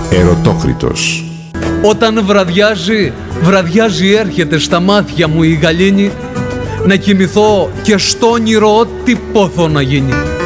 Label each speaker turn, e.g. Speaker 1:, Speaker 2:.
Speaker 1: Ερωτόκριτος.
Speaker 2: Όταν βραδιάζει έρχεται στα μάτια μου η γαλήνη, να κοιμηθώ και στο όνειρο ό,τι πόθο να γίνει.